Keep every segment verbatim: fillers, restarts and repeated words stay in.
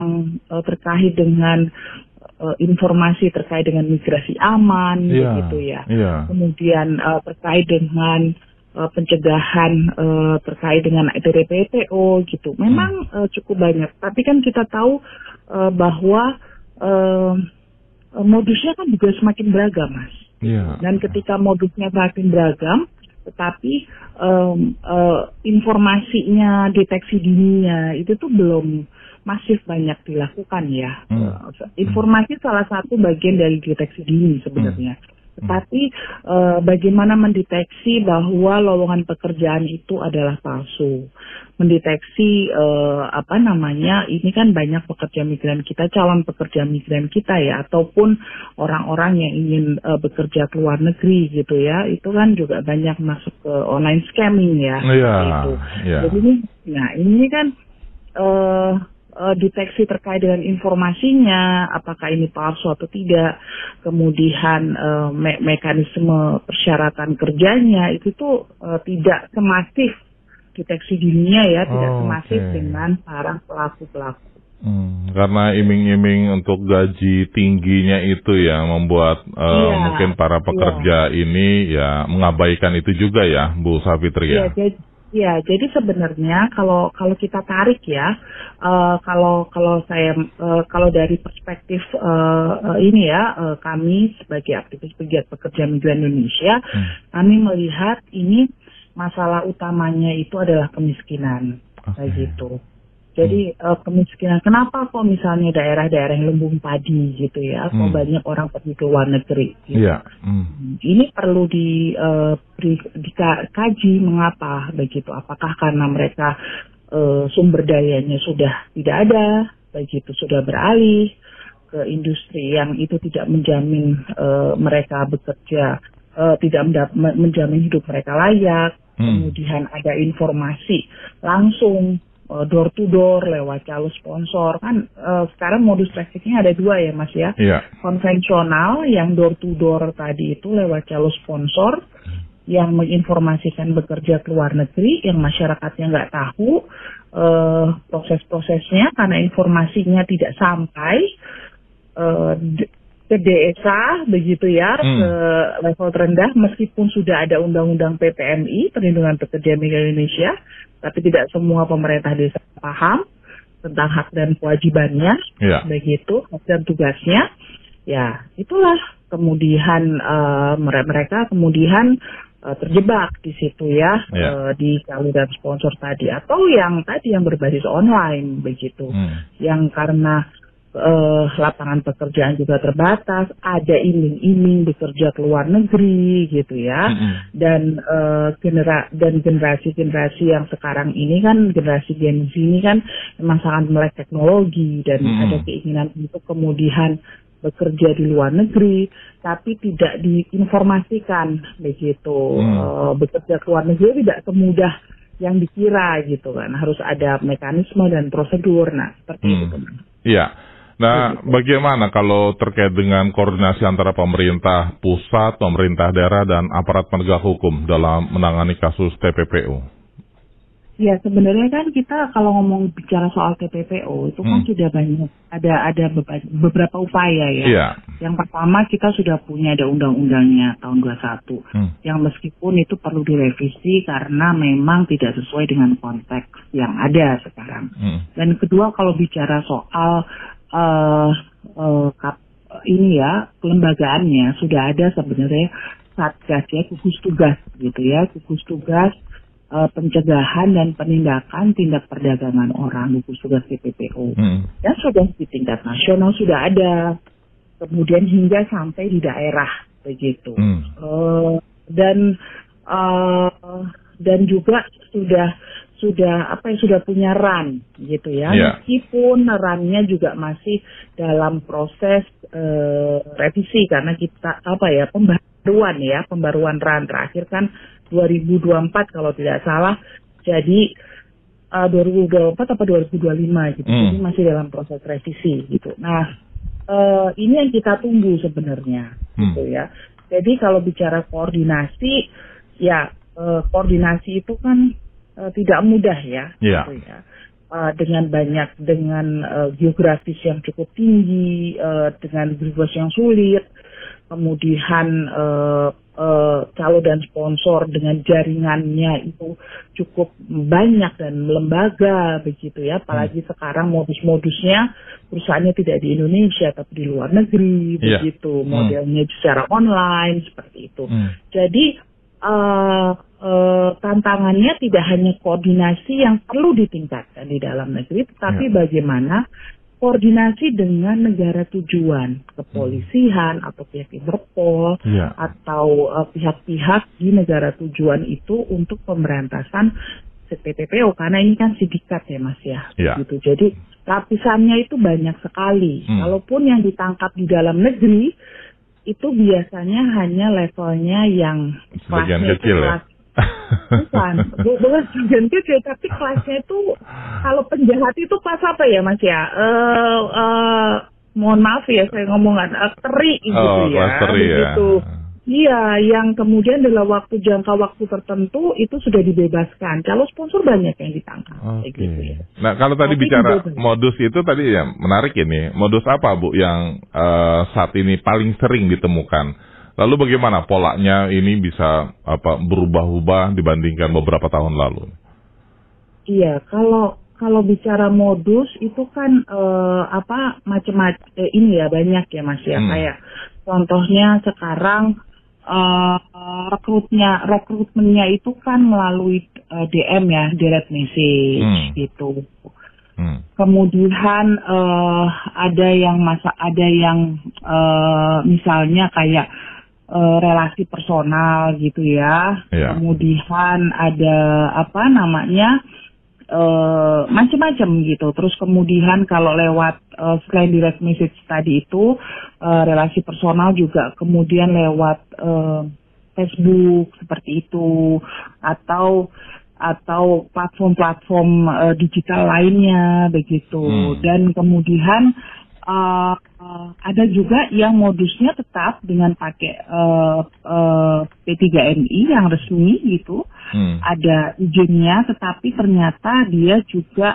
uh, terkait dengan uh, informasi terkait dengan migrasi aman, yeah, begitu ya. Yeah. Kemudian uh, terkait dengan uh, pencegahan uh, terkait dengan D R P P O gitu. Memang hmm. uh, cukup banyak. Tapi kan kita tahu uh, bahwa uh, modusnya kan juga semakin beragam, Mas. Yeah. Dan ketika modusnya semakin beragam, tetapi um, uh, informasinya, deteksi dininya itu tuh belum masif banyak dilakukan ya. Hmm. Uh, informasi hmm. salah satu bagian dari deteksi dini sebenarnya. Hmm. Tetapi uh, bagaimana mendeteksi bahwa lowongan pekerjaan itu adalah palsu, mendeteksi uh, apa namanya, ini kan banyak pekerja migran kita, calon pekerja migran kita ya, ataupun orang-orang yang ingin uh, bekerja ke luar negeri gitu ya, itu kan juga banyak masuk ke online scamming ya, yeah, gitu. Yeah. Jadi ini, nah ini kan uh, Uh, deteksi terkait dengan informasinya, apakah ini palsu atau tidak, kemudian uh, me- mekanisme persyaratan kerjanya itu tuh uh, tidak semasif deteksi dininya ya, tidak oh, semasif okay. dengan para pelaku-pelaku. Hmm, karena iming-iming untuk gaji tingginya itu ya membuat uh, yeah, mungkin para pekerja yeah. ini ya mengabaikan itu juga ya, Bu Savitri ya. Yeah, jadi, ya, jadi sebenarnya kalau kalau kita tarik ya, uh, kalau kalau saya uh, kalau dari perspektif uh, uh, ini ya, uh, kami sebagai aktivis pegiat pekerja migran Indonesia, hmm. kami melihat ini masalah utamanya itu adalah kemiskinan, okay. kayak gitu. Jadi uh, kemiskinan, kenapa kok misalnya daerah-daerah yang lumbung padi gitu ya, kok hmm. banyak orang pergi ke luar negeri gitu. Yeah. Hmm. Ini perlu di, uh, di, dikaji mengapa begitu, apakah karena mereka uh, sumber dayanya sudah tidak ada, begitu sudah beralih ke industri yang itu tidak menjamin uh, mereka bekerja, uh, tidak mendap- menjamin hidup mereka layak, hmm. kemudian ada informasi langsung door to door lewat calon sponsor kan uh, sekarang modus praktiknya ada dua ya Mas ya, yeah. konvensional yang door to door tadi itu lewat calon sponsor yang menginformasikan bekerja ke luar negeri yang masyarakatnya nggak tahu uh, proses-prosesnya karena informasinya tidak sampai uh, d- ke desa begitu ya, hmm. ke level terendah meskipun sudah ada undang-undang P P M I Perlindungan Pekerja Migran Indonesia, tapi tidak semua pemerintah desa paham tentang hak dan kewajibannya, yeah. begitu, hak dan tugasnya. Ya, itulah kemudian uh, mereka kemudian uh, terjebak di situ ya, yeah. uh, di calon dan sponsor tadi atau yang tadi yang berbasis online begitu, hmm. yang karena Uh, lapangan pekerjaan juga terbatas, ada iming-iming bekerja ke luar negeri gitu ya, mm-hmm. dan uh, genera dan generasi-generasi yang sekarang ini kan generasi Gen Z ini kan memang sangat melek teknologi dan mm-hmm. ada keinginan untuk kemudian bekerja di luar negeri, tapi tidak diinformasikan begitu, mm. uh, bekerja ke luar negeri tidak semudah yang dikira gitu kan, harus ada mekanisme dan prosedur, nah seperti mm. itu. Iya. Nah, bagaimana kalau terkait dengan koordinasi antara pemerintah pusat, pemerintah daerah, dan aparat penegak hukum dalam menangani kasus T P P O? Ya, sebenarnya kan kita kalau ngomong bicara soal T P P O itu kan hmm. sudah banyak, ada ada beberapa upaya ya. Yeah. Yang pertama kita sudah punya ada undang-undangnya tahun dua puluh satu, hmm. yang meskipun itu perlu direvisi karena memang tidak sesuai dengan konteks yang ada sekarang. Hmm. Dan kedua kalau bicara soal Uh, uh, kap, ini ya kelembagaannya sudah ada sebenarnya satgas ya, gugus tugas gitu ya, gugus tugas uh, pencegahan dan penindakan tindak perdagangan orang, gugus tugas T P P O hmm. dan sudah di tingkat nasional sudah ada, kemudian hingga sampai di daerah begitu, hmm. uh, dan uh, dan juga sudah sudah apa yang sudah punya run gitu ya, yeah. meskipun runnya juga masih dalam proses uh, revisi karena kita apa ya pembaruan ya pembaruan run terakhir kan dua ribu dua puluh empat kalau tidak salah, jadi uh, dua ribu dua puluh empat atau dua ribu dua puluh lima gitu, mm. jadi masih dalam proses revisi gitu. Nah uh, ini yang kita tunggu sebenarnya mm. gitu ya. Jadi kalau bicara koordinasi ya uh, koordinasi itu kan Uh, tidak mudah ya, yeah. gitu ya. uh, dengan banyak dengan uh, geografis yang cukup tinggi, uh, dengan geografis yang sulit, kemudian uh, uh, calo dan sponsor dengan jaringannya itu cukup banyak dan lembaga begitu ya, apalagi hmm. sekarang modus-modusnya perusahaannya tidak di Indonesia tapi di luar negeri yeah. begitu, modelnya hmm. secara online seperti itu. Hmm. Jadi Uh, uh, tantangannya tidak hanya koordinasi yang perlu ditingkatkan di dalam negeri, tetapi ya. bagaimana koordinasi dengan negara tujuan, kepolisian hmm. atau pihak Interpol ya. atau uh, pihak-pihak di negara tujuan itu untuk pemberantasan T P P O, karena ini kan sindikat ya Mas ya, ya. gitu. Jadi lapisannya itu banyak sekali. Hmm. Kalaupun yang ditangkap di dalam negeri itu biasanya hanya levelnya yang sebagian kecil kelas, ya? bukan, bukan sebagian kecil, tapi kelasnya itu kalau penjahat itu kelas apa ya Mas ya? Uh, uh, mohon maaf ya saya ngomongan uh, teri gitu oh, ya, teri, begitu. Ya. Iya, yang kemudian dalam waktu jangka waktu tertentu itu sudah dibebaskan. Kalau sponsor banyak yang ditangkap. Oke. Okay. Gitu ya. Nah, kalau tadi Tapi bicara dibebas. modus itu tadi ya menarik ini. Modus apa Bu yang uh, saat ini paling sering ditemukan? Lalu bagaimana polanya ini bisa apa berubah-ubah dibandingkan beberapa tahun lalu? Iya, kalau kalau bicara modus itu kan uh, apa macam-macam eh, ini ya banyak ya Mas ya. Hmm. Kayak contohnya sekarang Uh, rekrutnya, rekrutmennya itu kan melalui uh, D M ya, direct message hmm. gitu. Hmm. Kemudian uh, ada yang masa, ada yang uh, misalnya kayak uh, relasi personal gitu ya. Yeah. Kemudian ada apa namanya? Uh, macam-macam gitu. Terus kemudian kalau lewat uh, selain direct message tadi itu uh, relasi personal juga kemudian lewat uh, Facebook seperti itu atau atau platform-platform uh, digital lainnya begitu. Hmm. Dan kemudian uh, uh, ada juga yang modusnya tetap dengan pakai uh, uh, P tiga M I yang resmi gitu. Hmm. Ada izinnya, tetapi ternyata dia juga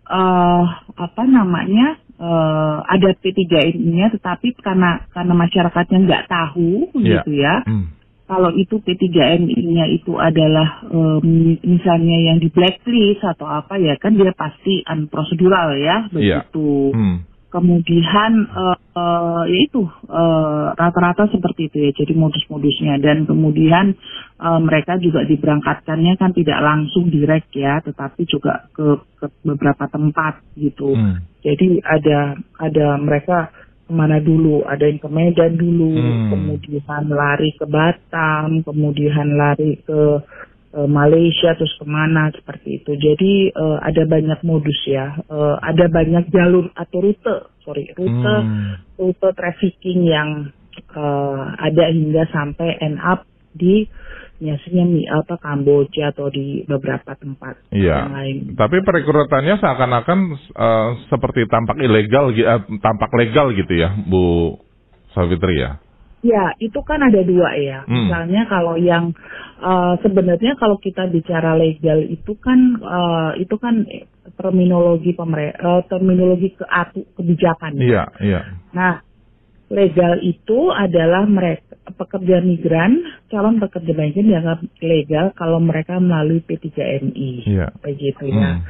uh, apa namanya uh, ada P tiga M I-nya, tetapi karena karena masyarakatnya nggak tahu yeah. gitu ya. Hmm. Kalau itu P tiga M I-nya itu adalah um, misalnya yang di blacklist atau apa ya kan dia pasti unprocedural ya begitu. Yeah. Hmm. Kemudian uh, uh, ya itu uh, rata-rata seperti itu ya, jadi modus-modusnya. Dan kemudian uh, mereka juga diberangkatkannya kan tidak langsung direct ya, tetapi juga ke, ke beberapa tempat gitu. Hmm. Jadi ada ada mereka kemana dulu, ada yang ke Medan dulu, hmm. kemudian lari ke Batam, kemudian lari ke Malaysia, terus kemana seperti itu. Jadi uh, ada banyak modus ya, uh, ada banyak jalur atau rute, sorry rute, hmm. rute trafficking yang uh, ada hingga sampai end up di biasanya apa Kamboja atau di beberapa tempat iya. yang lain. Tapi perekrutannya seakan-akan uh, seperti tampak ilegal, uh, tampak legal gitu ya, Bu Savitri ya? Ya, itu kan ada dua ya. Hmm. Misalnya kalau yang uh, sebenarnya kalau kita bicara legal itu kan uh, itu kan terminologi pemerintah, uh, terminologi keatu kebijakan. Iya, iya. Nah, legal itu adalah mereka pekerja migran, calon pekerja migran dianggap legal kalau mereka melalui P tiga M I. Iya. Begitu ya. Hmm.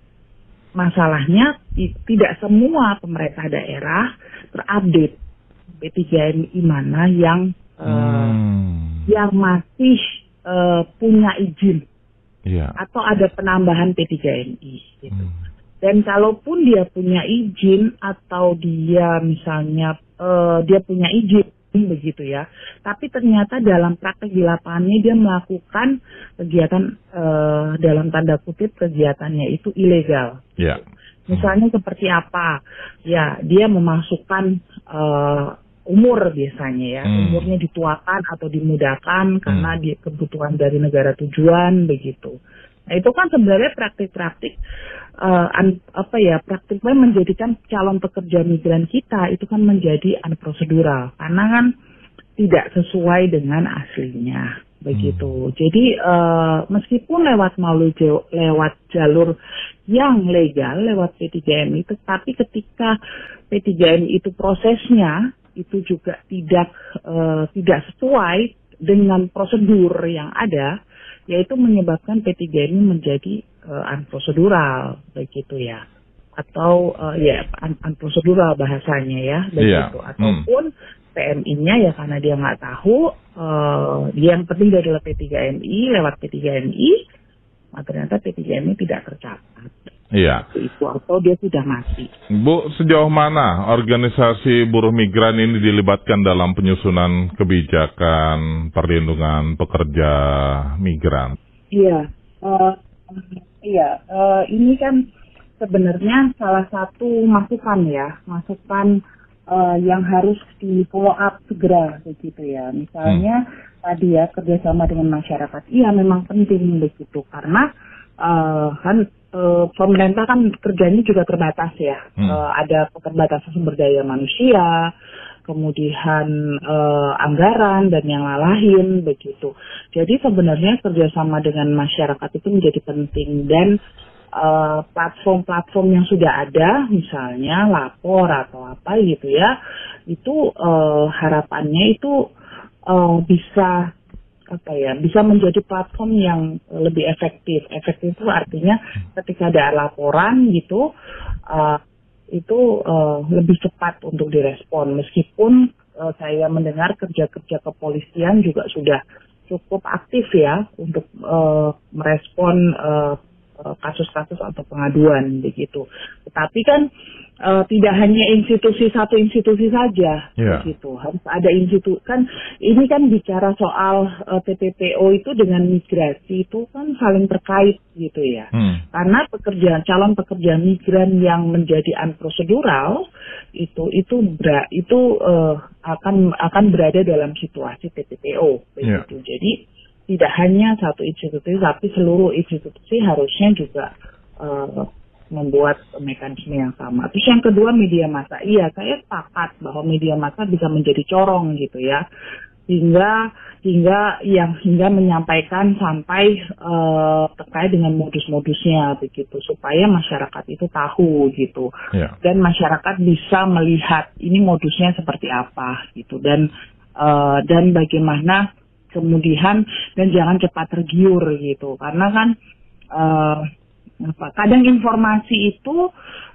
Masalahnya tidak semua pemerintah daerah terupdate P tiga M I mana yang uh, hmm. yang masih uh, punya izin yeah. atau ada penambahan P tiga M I gitu. Hmm. Dan kalaupun dia punya izin atau dia misalnya uh, dia punya izin begitu ya, tapi ternyata dalam praktek di lapangannya dia melakukan kegiatan uh, dalam tanda kutip kegiatannya itu ilegal. Yeah. Misalnya seperti apa? Ya, dia memasukkan uh, umur biasanya ya, hmm. umurnya dituakan atau dimudahkan karena hmm. di kebutuhan dari negara tujuan begitu. Nah itu kan sebenarnya praktik-praktik uh, un, apa ya praktiknya menjadikan calon pekerja migran kita itu kan menjadi unprocedural karena kan tidak sesuai dengan aslinya begitu. Hmm. Jadi uh, meskipun lewat melalui lewat jalur yang legal lewat P tiga M I, tetapi ketika P tiga M I itu prosesnya itu juga tidak uh, tidak sesuai dengan prosedur yang ada, yaitu menyebabkan P tiga M I menjadi uh, unprocedural, begitu ya, atau uh, ya un unprocedural bahasanya ya, begitu, yeah. Ataupun hmm. P M I-nya ya karena dia nggak tahu, uh, dia yang penting adalah P tiga M I, lewat P tiga M I, nah, ternyata P tiga M I tidak tercatat. Iya. Itu atau dia sudah mati. Bu, sejauh mana organisasi buruh migran ini dilibatkan dalam penyusunan kebijakan perlindungan pekerja migran? Iya, uh, iya, uh, ini kan sebenarnya salah satu masukan ya, masukan Uh, yang harus di follow up segera begitu ya. Misalnya hmm. tadi ya kerjasama dengan masyarakat, iya memang penting begitu karena uh, kan uh, pemerintah kan kerjanya juga terbatas ya. Hmm. Uh, ada keterbatasan sumber daya manusia, kemudian uh, anggaran dan yang lain begitu. Jadi sebenarnya kerjasama dengan masyarakat itu menjadi penting dan platform-platform uh, yang sudah ada, misalnya lapor atau apa gitu ya, itu uh, harapannya itu uh, bisa apa ya, bisa menjadi platform yang lebih efektif. Efektif itu artinya ketika ada laporan gitu, uh, itu uh, lebih cepat untuk direspon. Meskipun uh, saya mendengar kerja-kerja kepolisian juga sudah cukup aktif ya untuk uh, merespon uh, kasus-kasus atau pengaduan begitu. Tetapi kan uh, tidak hanya institusi satu institusi saja yeah. begitu. Harus ada institusi kan. Ini kan bicara soal uh, T P P O itu dengan migrasi itu kan saling terkait gitu ya. Hmm. Karena pekerja calon pekerja migran yang menjadi unprocedural itu itu bra, itu uh, akan akan berada dalam situasi T P P O begitu. Yeah. Jadi tidak hanya satu institusi, tapi seluruh institusi harusnya juga uh, membuat mekanisme yang sama. Terus yang kedua, media massa. Iya, saya sepakat bahwa media massa bisa menjadi corong gitu ya, hingga hingga yang hingga menyampaikan sampai uh, terkait dengan modus-modusnya begitu, supaya masyarakat itu tahu gitu, yeah. dan masyarakat bisa melihat ini modusnya seperti apa gitu, dan uh, dan bagaimana kemudian, dan jangan cepat tergiur gitu, karena kan uh, apa, kadang informasi itu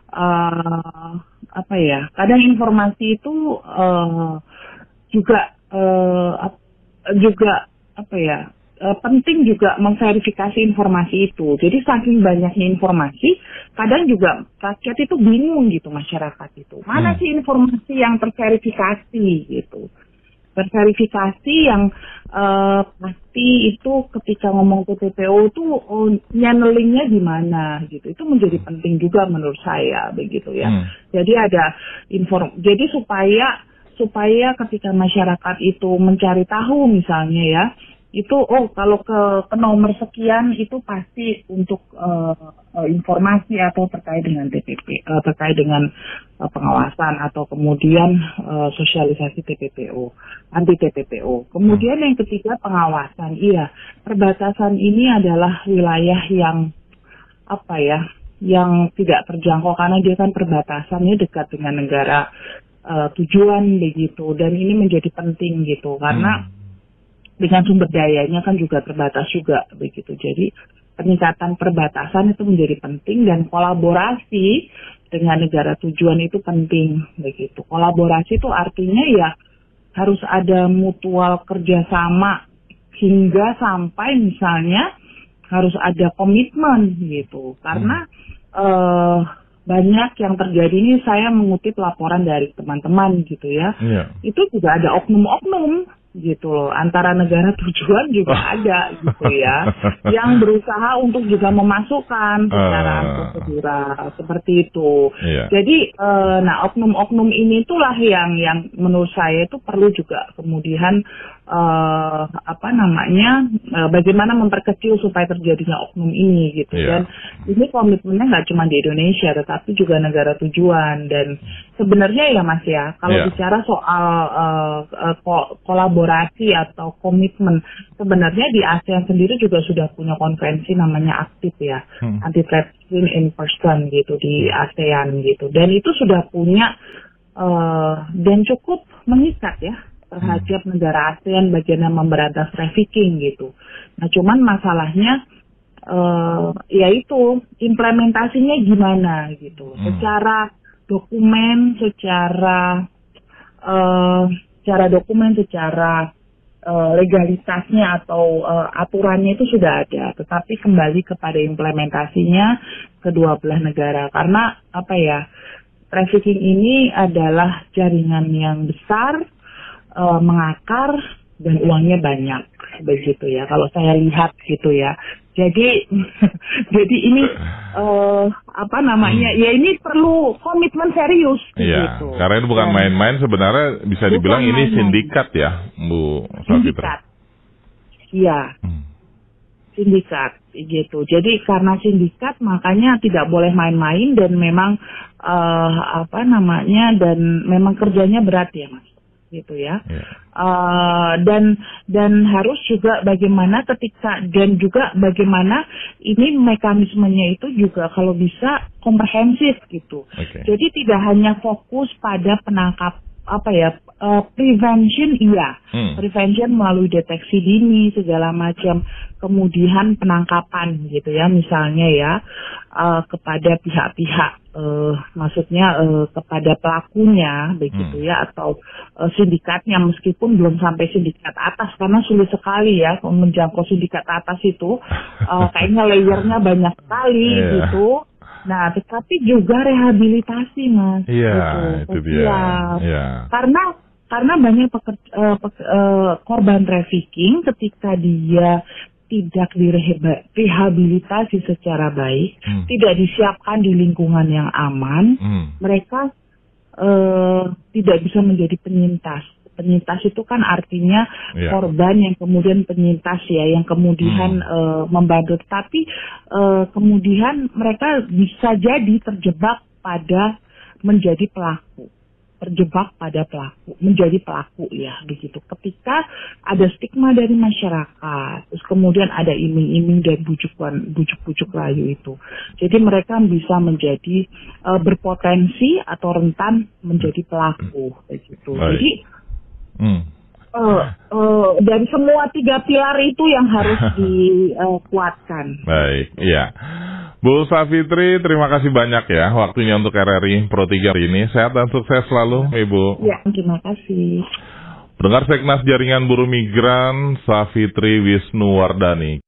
uh, apa ya, kadang informasi itu uh, juga uh, juga apa ya uh, penting juga memverifikasi informasi itu. Jadi saking banyaknya informasi, kadang juga rakyat itu bingung gitu, masyarakat itu mana hmm. sih informasi yang terverifikasi gitu. Terverifikasi yang uh, pasti itu ketika ngomong T P P O itu oh, channelingnya gimana gitu, itu menjadi penting juga menurut saya begitu ya. Hmm. Jadi ada inform, jadi supaya supaya ketika masyarakat itu mencari tahu misalnya ya, itu oh kalau ke, ke nomor sekian itu pasti untuk uh, uh, informasi atau terkait dengan T P P, uh, terkait dengan uh, pengawasan atau kemudian uh, sosialisasi T P P O, anti T P P O. Kemudian yang ketiga, pengawasan. Iya, perbatasan ini adalah wilayah yang apa ya, yang tidak terjangkau karena dia kan perbatasannya dekat dengan negara uh, tujuan begitu, dan ini menjadi penting gitu karena hmm. dengan sumber dayanya kan juga terbatas juga begitu. Jadi peningkatan perbatasan itu menjadi penting, dan kolaborasi dengan negara tujuan itu penting begitu. Kolaborasi itu artinya ya harus ada mutual kerjasama hingga sampai misalnya harus ada komitmen gitu. Karena hmm. eh, banyak yang terjadi ini, saya mengutip laporan dari teman-teman gitu ya. Yeah. Itu juga ada oknum-oknum gitu loh, antara negara tujuan juga ada gitu ya, yang berusaha untuk juga memasukkan secara uh, prosedural seperti itu. Iya. Jadi uh, nah oknum-oknum ini itulah yang yang menurut saya itu perlu juga kemudian uh, apa namanya uh, bagaimana memperkecil supaya terjadinya oknum ini gitu. Yeah. Dan ini komitmennya nggak cuma di Indonesia tetapi juga negara tujuan. Dan sebenarnya ya Mas ya kalau yeah. bicara soal uh, uh, ko- kolaborasi atau komitmen, sebenarnya di ASEAN sendiri juga sudah punya konvensi namanya aktif ya, hmm. anti trafficking in person gitu di ASEAN gitu. Dan itu sudah punya uh, dan cukup mengikat ya terhadap hmm. negara ASEAN bagian yang memberantas trafficking gitu. Nah cuman masalahnya uh, yaitu implementasinya gimana gitu, hmm. secara dokumen, secara uh, secara dokumen, secara Uh, legalitasnya atau uh, aturannya itu sudah ada, tetapi kembali kepada implementasinya kedua belah negara. Karena apa ya, trafficking ini adalah jaringan yang besar, uh, mengakar dan uangnya banyak, begitu ya. Kalau saya lihat gitu ya. Jadi, jadi ini uh, apa namanya? Hmm. Ya ini perlu komitmen serius. Iya, gitu. Karena ini bukan main-main, sebenarnya bisa dibilang bukan ini main-main. Sindikat ya, Bu Safitri. Sindikat, iya, hmm. sindikat, gitu. Jadi karena sindikat makanya tidak boleh main-main dan memang uh, apa namanya? Dan memang kerjanya berat ya, Mas. Gitu ya, yeah. uh, dan dan harus juga bagaimana ketika dan juga bagaimana ini mekanismenya itu juga kalau bisa komprehensif gitu. Okay. Jadi tidak hanya fokus pada penangkap apa ya uh, prevention iya, hmm. prevention melalui deteksi dini segala macam, kemudian penangkapan gitu ya, misalnya ya uh, kepada pihak-pihak. Uh, maksudnya uh, kepada pelakunya begitu hmm. ya, atau uh, sindikatnya meskipun belum sampai sindikat atas karena sulit sekali ya menjangkau sindikat atas itu uh, kayaknya layernya banyak sekali yeah. gitu. Nah tetapi juga rehabilitasi Mas yeah, gitu, itu dia. Yeah. Karena karena banyak peker, uh, peker, uh, korban trafficking ketika dia tidak direhabilitasi secara baik, hmm. tidak disiapkan di lingkungan yang aman, hmm. mereka uh, tidak bisa menjadi penyintas. Penyintas itu kan artinya yeah. korban yang kemudian penyintas ya, yang kemudian hmm. uh, membantu. Tapi uh, kemudian mereka bisa jadi terjebak pada menjadi pelaku. terjebak pada pelaku, menjadi pelaku ya begitu. Ketika ada stigma dari masyarakat, terus kemudian ada iming-iming dan bujukan, bujuk-bujuk rayu itu. Jadi mereka bisa menjadi uh, berpotensi atau rentan menjadi pelaku begitu. Baik. Jadi hmm. uh, uh, dari semua tiga pilar itu yang harus dikuatkan. Baik, iya. Bu Safitri, terima kasih banyak ya waktunya untuk R R I Pro tiga ini. Sehat dan sukses selalu, Ibu. Ya, terima kasih. Pendengar Seknas Jaringan Buruh Migran, Safitri Wisnuwardani.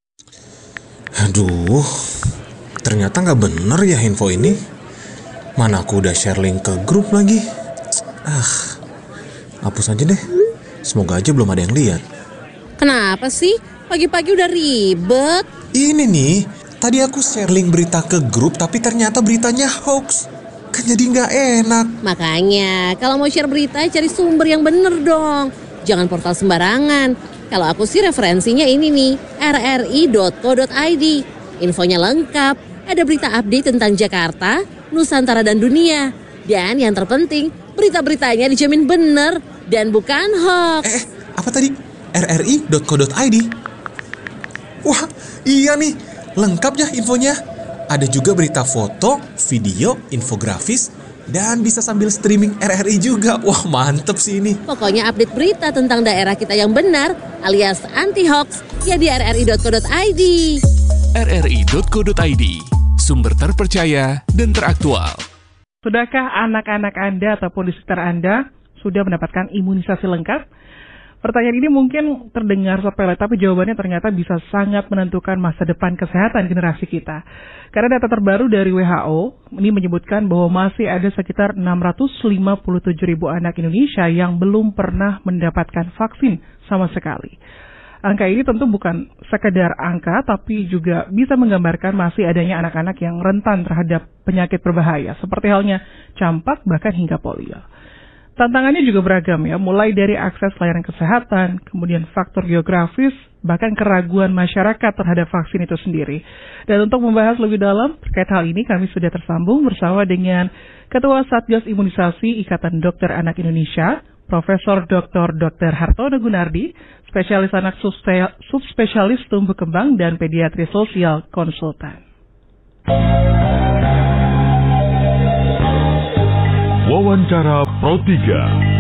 Aduh, ternyata nggak bener ya info ini. Mana aku udah share link ke grup lagi. Ah, hapus aja deh. Semoga aja belum ada yang lihat. Kenapa sih? Pagi-pagi udah ribet. Ini nih. Tadi aku share link berita ke grup, tapi ternyata beritanya hoax. Kan jadi nggak enak. Makanya, kalau mau share berita, cari sumber yang bener dong. Jangan portal sembarangan. Kalau aku sih referensinya ini nih, r r i dot co dot i d. Infonya lengkap, ada berita update tentang Jakarta, Nusantara dan dunia. Dan yang terpenting, berita-beritanya dijamin bener dan bukan hoax. Eh, apa tadi? r r i dot co dot i d. Wah, iya nih. Lengkap ya infonya. Ada juga berita foto, video, infografis, dan bisa sambil streaming R R I juga. Wah, mantep sih ini. Pokoknya update berita tentang daerah kita yang benar alias anti-hoax ya di r r i dot co dot i d. r r i dot co dot i d, sumber terpercaya dan teraktual. Sudahkah anak-anak Anda ataupun di sekitar Anda sudah mendapatkan imunisasi lengkap? Pertanyaan ini mungkin terdengar sepele, tapi jawabannya ternyata bisa sangat menentukan masa depan kesehatan generasi kita. Karena data terbaru dari W H O ini menyebutkan bahwa masih ada sekitar enam ratus lima puluh tujuh ribu anak Indonesia yang belum pernah mendapatkan vaksin sama sekali. Angka ini tentu bukan sekedar angka, tapi juga bisa menggambarkan masih adanya anak-anak yang rentan terhadap penyakit berbahaya, seperti halnya campak bahkan hingga polio. Tantangannya juga beragam ya, mulai dari akses layanan kesehatan, kemudian faktor geografis, bahkan keraguan masyarakat terhadap vaksin itu sendiri. Dan untuk membahas lebih dalam terkait hal ini, kami sudah tersambung bersama dengan Ketua Satgas Imunisasi Ikatan Dokter Anak Indonesia, Profesor Doktor Dokter Hartono Gunardi, spesialis anak subspesialis tumbuh kembang dan pediatri sosial konsultan. Wawancara Pro tiga.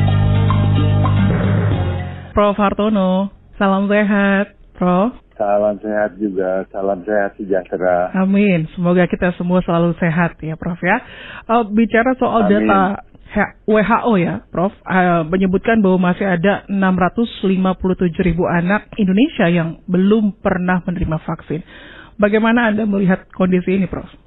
Prof Hartono, salam sehat, Prof. Salam sehat juga, salam sehat sejahtera. Amin, semoga kita semua selalu sehat ya, Prof ya. Uh, bicara soal Amin. Data W H O ya, Prof, uh, menyebutkan bahwa masih ada enam ratus lima puluh tujuh ribu anak Indonesia yang belum pernah menerima vaksin. Bagaimana Anda melihat kondisi ini, Prof?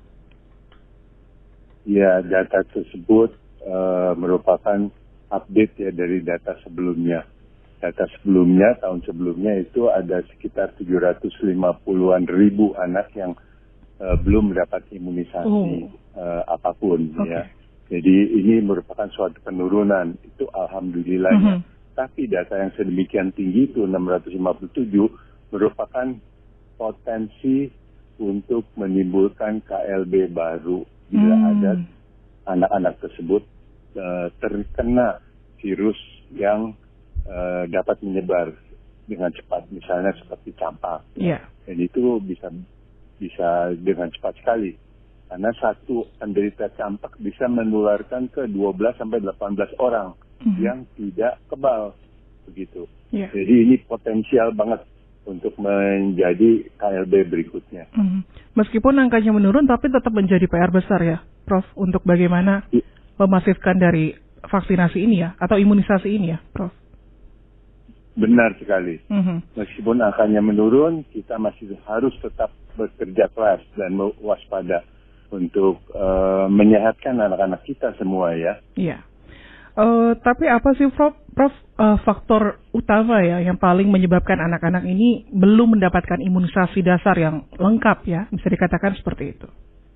Ya, data tersebut uh, merupakan update ya dari data sebelumnya. Data sebelumnya, tahun sebelumnya itu ada sekitar tujuh ratus lima puluhan ribu anak yang uh, belum mendapat imunisasi oh. uh, apapun okay. ya. Jadi ini merupakan suatu penurunan, itu alhamdulillahnya. Mm-hmm. Tapi data yang sedemikian tinggi itu enam ratus lima puluh tujuh merupakan potensi untuk menimbulkan K L B baru bila mm. ada anak-anak tersebut uh, terkena virus yang uh, dapat menyebar dengan cepat, misalnya seperti campak. Yeah. Dan itu bisa bisa dengan cepat sekali. Karena satu penderita campak bisa menularkan ke dua belas sampai delapan belas orang mm-hmm. yang tidak kebal, begitu. Yeah. Jadi ini potensial banget untuk menjadi K L B berikutnya. Mm-hmm. Meskipun angkanya menurun, tapi tetap menjadi P R besar ya, Prof, untuk bagaimana yeah. memasifkan dari vaksinasi ini ya, atau imunisasi ini ya, Prof. Benar sekali. Mm-hmm. Meskipun angkanya menurun, kita masih harus tetap bekerja keras dan waspada untuk uh, menyehatkan anak-anak kita semua ya. Iya. Uh, tapi apa sih Prof, Prof uh, faktor utama ya yang paling menyebabkan anak-anak ini belum mendapatkan imunisasi dasar yang lengkap ya? Bisa dikatakan seperti itu.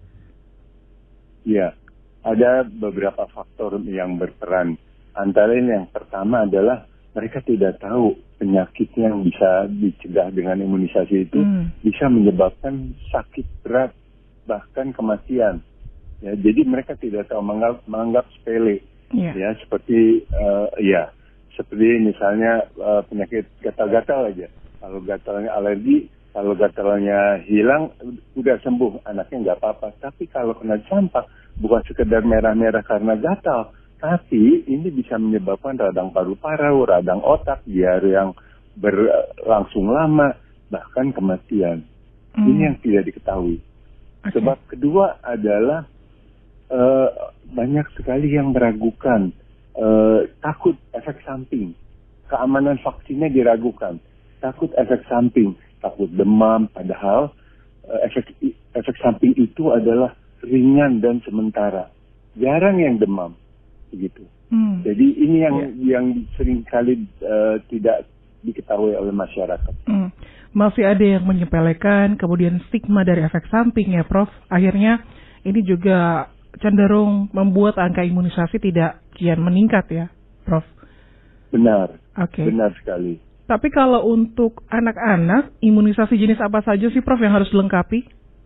Iya. Ada beberapa faktor yang berperan. Antara ini yang pertama adalah mereka tidak tahu penyakit yang bisa dicegah dengan imunisasi itu hmm. bisa menyebabkan sakit berat, bahkan kematian. Ya, jadi mereka tidak tahu, menganggap, menganggap sepele. Yeah. Ya, seperti uh, ya, seperti misalnya uh, penyakit gatal-gatal aja. Kalau gatalnya alergi, kalau gatalnya hilang, udah sembuh, anaknya nggak apa-apa. Tapi kalau kena campak, bukan sekedar merah-merah karena gatal, tapi ini bisa menyebabkan radang paru-paru, radang otak, diare yang berlangsung lama, bahkan kematian. Mm. Ini yang tidak diketahui. Okay. Sebab kedua adalah uh, banyak sekali yang meragukan, uh, takut efek samping, keamanan vaksinnya diragukan, takut efek samping, takut demam, padahal uh, efek efek samping itu adalah ringan dan sementara, jarang yang demam, begitu. Hmm. Jadi ini yang yeah. yang sering kali uh, tidak diketahui oleh masyarakat. Hmm. Masih ada yang menyepelekan, kemudian stigma dari efek samping ya, Prof. Akhirnya ini juga cenderung membuat angka imunisasi tidak kian meningkat ya, Prof. Benar. Oke. Okay. Benar sekali. Tapi kalau untuk anak-anak, imunisasi jenis apa saja sih, Prof, yang harus dilengkapi?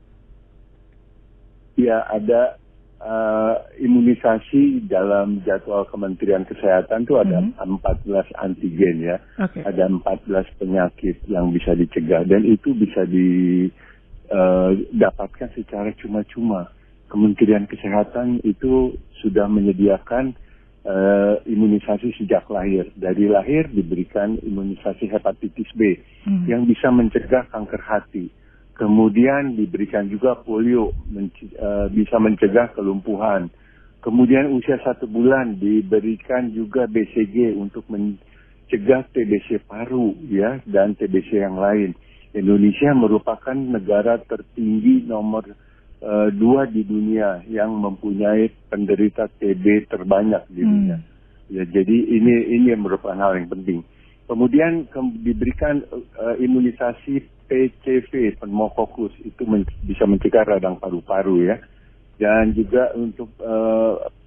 Ya, ada uh, imunisasi dalam jadwal Kementerian Kesehatan itu ada mm-hmm. empat belas antigen ya. Okay. Ada empat belas penyakit yang bisa dicegah dan itu bisa didapatkan uh, secara cuma-cuma. Kementerian Kesehatan itu sudah menyediakan uh, imunisasi sejak lahir. Dari lahir diberikan imunisasi hepatitis B mm-hmm. yang bisa mencegah kanker hati. Kemudian diberikan juga polio, menc- uh, bisa mencegah kelumpuhan. Kemudian usia satu bulan diberikan juga B C G untuk mencegah T B C paru ya dan T B C yang lain. Indonesia merupakan negara tertinggi nomor uh, dua di dunia yang mempunyai penderita T B terbanyak di dunia. Hmm. Ya, jadi ini ini merupakan hal yang penting. Kemudian ke- diberikan uh, imunisasi P C V, pneumokokus, itu men- bisa mencegah radang paru-paru ya. Dan juga untuk uh,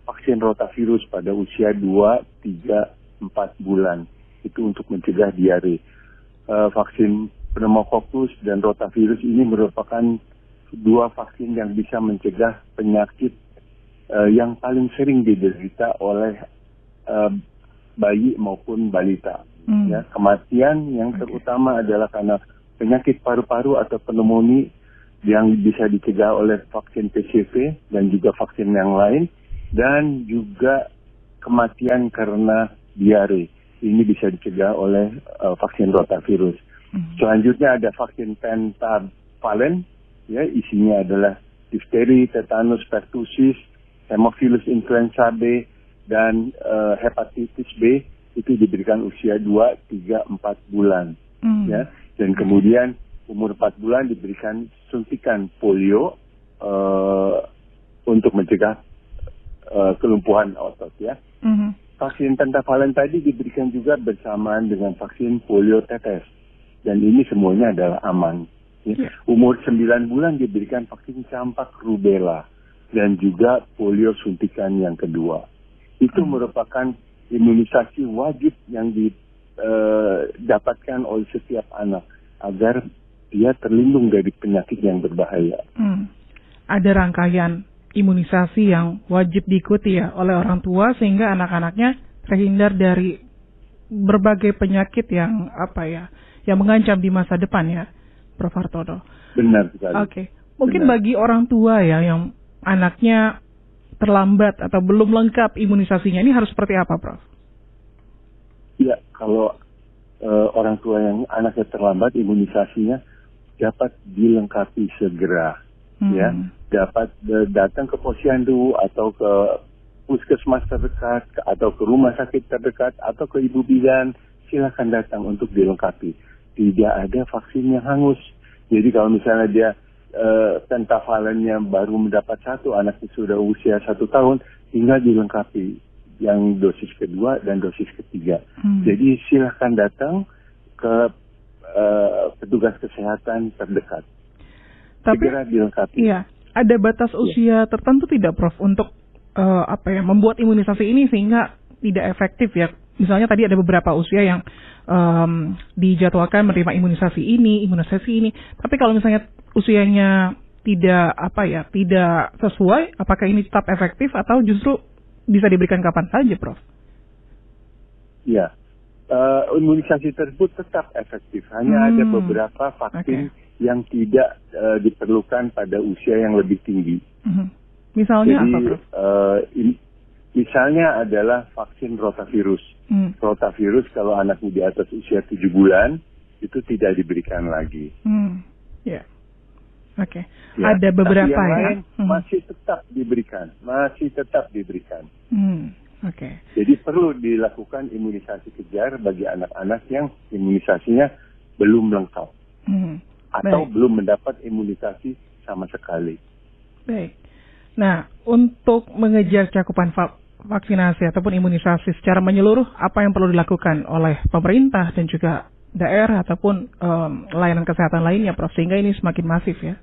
vaksin rotavirus pada usia dua, tiga, empat bulan. Itu untuk mencegah diare. Uh, vaksin pneumococcus dan rotavirus ini merupakan dua vaksin yang bisa mencegah penyakit uh, yang paling sering diderita oleh uh, bayi maupun balita. Hmm. Ya, kematian yang okay. terutama adalah karena penyakit paru-paru atau pneumonia yang bisa dicegah oleh vaksin P C V dan juga vaksin yang lain, dan juga kematian karena diare. Ini bisa dicegah oleh uh, vaksin rotavirus. Hmm. Selanjutnya ada vaksin pentavalent, ya, isinya adalah difteri, tetanus, pertusis, hemophilus influenza B, dan uh, hepatitis B. Itu diberikan usia dua, tiga, empat bulan. Hmm. Ya. Dan kemudian umur empat bulan diberikan suntikan polio uh, untuk mencegah uh, kelumpuhan otot. Ya. Hmm. Vaksin pentavalent tadi diberikan juga bersamaan dengan vaksin polio tetes. Dan ini semuanya adalah aman. Ya. Umur sembilan bulan diberikan vaksin campak rubella dan juga polio suntikan yang kedua. Itu hmm. merupakan imunisasi wajib yang didapatkan uh, oleh setiap anak agar dia terlindung dari penyakit yang berbahaya. Hmm. Ada rangkaian imunisasi yang wajib diikuti ya oleh orang tua sehingga anak-anaknya terhindar dari berbagai penyakit yang apa ya yang mengancam di masa depan ya, Prof Hartono. Benar sekali. Oke, okay. Mungkin Benar. Bagi orang tua ya yang anaknya terlambat atau belum lengkap imunisasinya, ini harus seperti apa, Prof? Ya, kalau uh, orang tua yang anaknya terlambat imunisasinya dapat dilengkapi segera. Hmm. Ya, dapat uh, datang ke posyandu atau ke puskesmas terdekat atau ke rumah sakit terdekat atau ke ibu bidan, silakan datang untuk dilengkapi. Tidak ada vaksin yang hangus. Jadi kalau misalnya dia uh, pentavalentnya baru mendapat satu, anaknya sudah usia satu tahun, tinggal dilengkapi yang dosis kedua dan dosis ketiga. Hmm. Jadi silakan datang ke uh, petugas kesehatan terdekat. Tapi, segera dilengkapi. Iya, ada batas usia ya. tertentu tidak, Prof, untuk uh, apa ya membuat imunisasi ini sehingga tidak efektif ya? Misalnya tadi ada beberapa usia yang um, dijadwalkan menerima imunisasi ini, imunisasi ini. Tapi kalau misalnya usianya tidak apa ya, tidak sesuai, apakah ini tetap efektif atau justru bisa diberikan kapan saja, Prof? Ya, uh, imunisasi tersebut tetap efektif. Hanya hmm. ada beberapa vaksin okay. yang tidak uh, diperlukan pada usia yang lebih tinggi. Hmm. Misalnya Jadi, apa, Prof? Uh, in, misalnya adalah vaksin rotavirus. Hmm. Rotavirus kalau anaknya di atas usia tujuh bulan, itu tidak diberikan lagi. Hmm. Ya. Yeah. Oke. Okay. Ya, ada beberapa tapi yang ya. lain hmm. masih tetap diberikan, masih tetap diberikan. Hmm. Oke. Okay. Jadi perlu dilakukan imunisasi kejar bagi anak-anak yang imunisasinya belum lengkap hmm. atau Baik. belum mendapat imunisasi sama sekali. Baik. Nah, untuk mengejar cakupan va- vaksinasi ataupun imunisasi secara menyeluruh, apa yang perlu dilakukan oleh pemerintah dan juga daerah ataupun um, layanan kesehatan lainnya, Prof, sehingga ini semakin masif ya?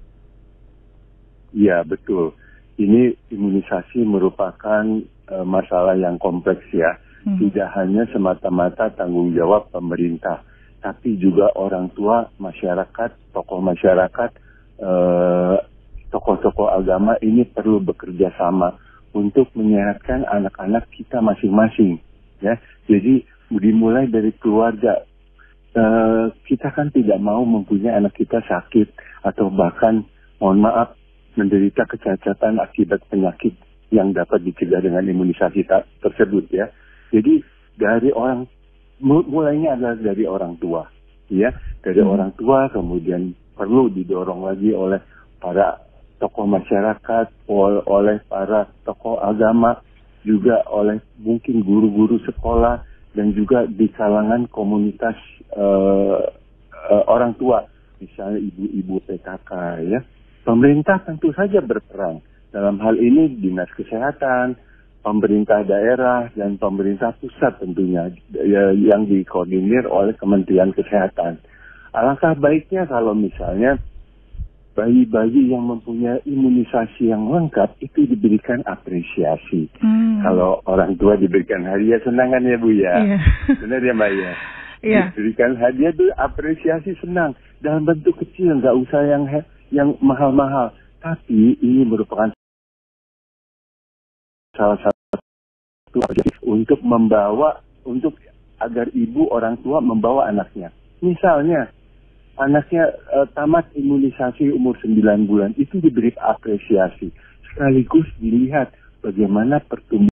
Ya, betul. Ini imunisasi merupakan uh, masalah yang kompleks ya. Hmm. Tidak hanya semata-mata tanggung jawab pemerintah, tapi juga orang tua, masyarakat, tokoh masyarakat, uh, tokoh-tokoh agama ini perlu bekerja sama untuk menyehatkan anak-anak kita masing-masing. Ya, jadi dimulai dari keluarga. Uh, kita kan tidak mau mempunyai anak kita sakit atau bahkan, mohon maaf, menderita kecacatan akibat penyakit yang dapat dicegah dengan imunisasi ta- tersebut ya. Jadi dari orang, mulainya adalah dari orang tua, ya, dari hmm. orang tua, kemudian perlu didorong lagi oleh para tokoh masyarakat, ol- oleh para tokoh agama, juga oleh mungkin guru-guru sekolah, dan juga di kalangan komunitas uh, uh, orang tua, misalnya ibu-ibu P K K ya. Pemerintah tentu saja berperan dalam hal ini, dinas kesehatan, pemerintah daerah dan pemerintah pusat tentunya ya, yang dikoordinir oleh Kementerian Kesehatan. Alangkah baiknya kalau misalnya bayi-bayi yang mempunyai imunisasi yang lengkap itu diberikan apresiasi. Hmm. Kalau orang tua diberikan hadiah, senang kan ya Bu ya? Yeah. Benar ya Mbak ya? Yeah. Diberikan hadiah itu apresiasi, senang. Dalam bentuk kecil, nggak usah yang yang mahal-mahal. Tapi ini merupakan salah satu untuk membawa, untuk agar ibu orang tua membawa anaknya. Misalnya, anaknya uh, tamat imunisasi umur sembilan bulan, itu diberi apresiasi. Sekaligus dilihat bagaimana pertumbuhan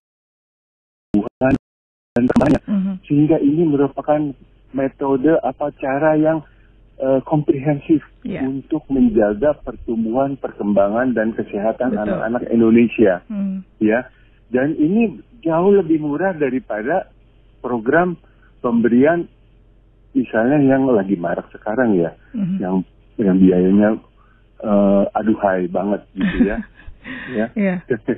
dan kembangnya. Mm-hmm. Sehingga ini merupakan metode apa cara yang uh, komprehensif yeah. untuk menjaga pertumbuhan, perkembangan, dan kesehatan Betul. anak-anak Indonesia. Mm. Ya, dan ini jauh lebih murah daripada program pemberian misalnya yang lagi marak sekarang ya, mm-hmm. yang yang biayanya uh, aduhai banget gitu ya, ya. Yeah.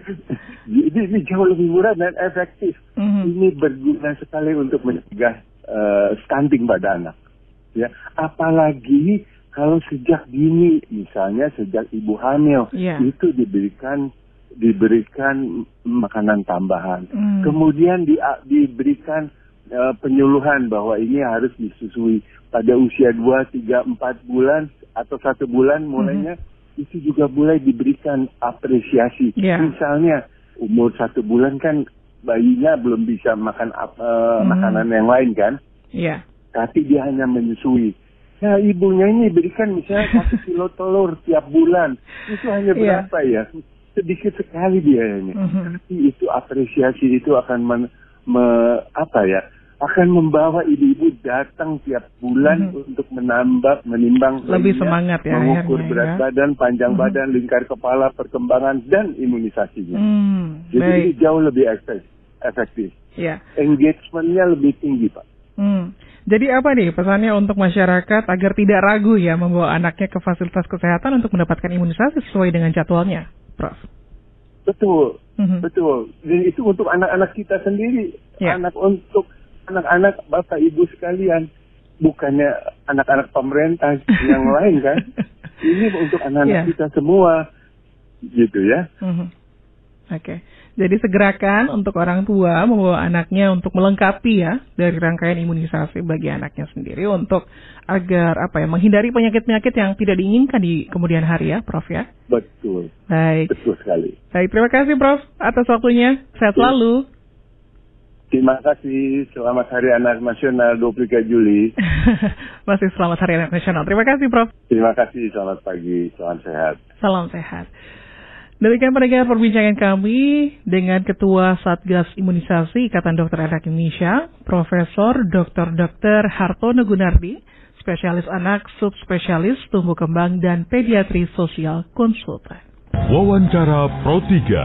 ini, ini jauh lebih murah dan efektif. Mm-hmm. Ini berguna sekali untuk mencegah uh, stunting pada anak. Ya, apalagi kalau sejak dini, misalnya sejak ibu hamil, yeah. itu diberikan diberikan makanan tambahan, mm. kemudian di, diberikan Uh, penyuluhan bahwa ini harus disusui pada usia dua, tiga, empat bulan atau satu bulan mulainya, mm-hmm. itu juga mulai diberikan apresiasi. Yeah. Misalnya umur satu bulan kan bayinya belum bisa makan uh, mm-hmm. makanan yang lain kan, yeah. tapi dia hanya menyusui. Nah ibunya ini berikan misalnya satu kilo telur tiap bulan, itu hanya berapa yeah. ya? Sedikit sekali biayanya. Mm-hmm. Tapi itu apresiasi itu akan men, me, apa ya? akan membawa ibu-ibu datang tiap bulan mm-hmm. untuk menambah, menimbang lebih lainnya, semangat ya, mengukur akhirnya, berat ya. badan, panjang mm-hmm. badan, lingkar kepala, perkembangan dan imunisasinya. Mm, Jadi baik. ini jauh lebih efektif. Yeah. Engagement-nya lebih tinggi, Pak. Mm. Jadi apa nih pesannya untuk masyarakat agar tidak ragu ya membawa anaknya ke fasilitas kesehatan untuk mendapatkan imunisasi sesuai dengan jadwalnya, Prof? Betul, mm-hmm. betul. Dan itu untuk anak-anak kita sendiri, yeah. anak untuk anak-anak Bapak Ibu sekalian, bukannya anak-anak pemerintah yang lain kan. Ini untuk anak-anak yeah. kita semua, gitu ya. Mm-hmm. Oke, okay. Jadi segerakan untuk orang tua membawa anaknya untuk melengkapi ya dari rangkaian imunisasi bagi anaknya sendiri untuk agar apa ya menghindari penyakit-penyakit yang tidak diinginkan di kemudian hari ya, Prof ya. Betul. Baik. Betul sekali. Baik, terima kasih Prof atas waktunya. Sehat selalu. Terima kasih. Selamat Hari Anak Nasional dua puluh tiga Juli. Masih selamat Hari Anak Nasional. Terima kasih, Prof. Terima kasih. Selamat pagi. Salam sehat. Salam sehat. Demikian pendengar perbincangan kami dengan Ketua Satgas Imunisasi Ikatan Dokter Anak Indonesia, Profesor Doktor Dokter Hartono Gunardi, spesialis anak, subspesialis tumbuh kembang dan pediatri sosial konsultan. Wawancara Pro tiga.